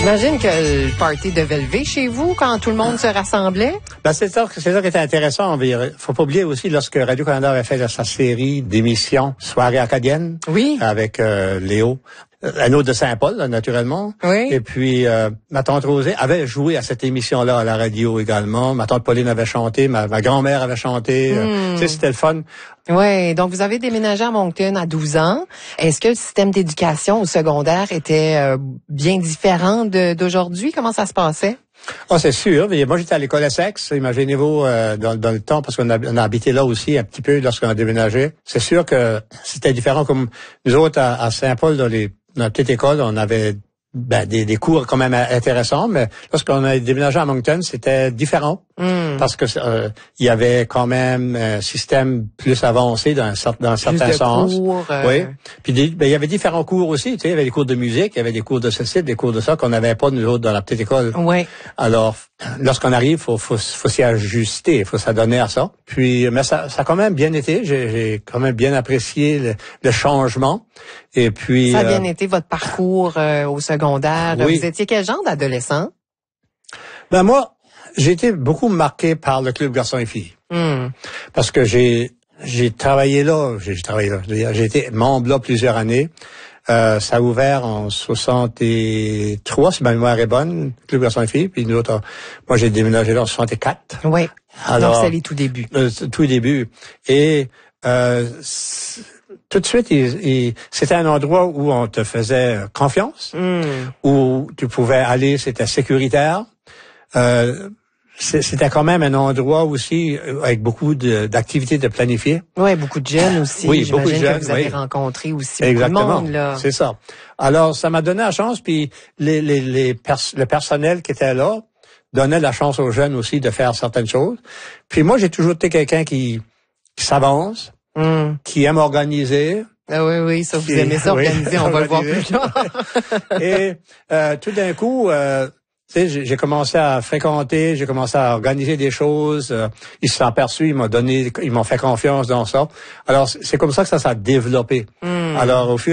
J'imagine que le party devait lever chez vous quand tout le monde se rassemblait. Ben, c'est ça qui était intéressant. Faut pas oublier aussi, lorsque Radio-Canada avait fait sa série d'émissions Soirée acadienne. Oui. Avec Léo. Un autre de Saint-Paul, là, naturellement. Oui. Et puis, ma tante Rosée avait joué à cette émission-là à la radio également. Ma tante Pauline avait chanté, ma grand-mère avait chanté. Tu sais, c'était le fun. Oui, donc vous avez déménagé à Moncton à 12 ans. Est-ce que le système d'éducation au secondaire était bien différent d'aujourd'hui? Comment ça se passait? Ah, c'est sûr. Moi, j'étais à l'école Essex, Imaginez-vous, dans le temps, parce qu'on a habité là aussi un petit peu lorsqu'on a déménagé. C'est sûr que c'était différent. Comme nous autres, à Saint-Paul, dans la petite école, on avait des cours quand même intéressants, mais lorsqu'on a déménagé à Moncton, c'était différent. Parce que il y avait quand même un système plus avancé dans un certain sens. Cours, Oui. Puis il y avait différents cours aussi. Tu sais, il y avait des cours de musique, il y avait des cours de ceci, des cours de ça qu'on n'avait pas nous autres dans la petite école. Oui. Alors, lorsqu'on arrive, faut s'y ajuster, il faut s'adonner à ça. Puis, mais ça a quand même bien été. J'ai quand même bien apprécié le changement. Et puis. Ça a bien été votre parcours au secondaire. Oui. Vous étiez quel genre d'adolescent? Ben moi, j'ai été beaucoup marqué par le club garçons et filles. Parce que j'ai travaillé là. J'ai été membre là plusieurs années. Ça a ouvert en 63, si ma mémoire est bonne, club garçons et filles. Puis nous autres, moi j'ai déménagé là en 64. Oui. Alors, c'est les tout débuts. Tout début. Et tout de suite, c'était un endroit où on te faisait confiance, où tu pouvais aller, c'était sécuritaire. C'était quand même un endroit aussi avec beaucoup d'activités de planifier. Oui, beaucoup de jeunes aussi. Oui, beaucoup de jeunes. Que vous avez rencontré aussi Exactement. Beaucoup de monde, là. C'est ça. Alors, ça m'a donné la chance, puis le personnel qui était là donnait la chance aux jeunes aussi de faire certaines choses. Puis moi, j'ai toujours été quelqu'un qui s'avance, qui aime organiser. Ah oui, ça, vous aimez ça organiser, on va le voir plus tard. Et tout d'un coup, tu sais, j'ai commencé à fréquenter, j'ai commencé à organiser des choses. Ils se sont aperçus, ils m'ont fait confiance dans ça. Alors, c'est comme ça que ça s'est développé. Alors, au fur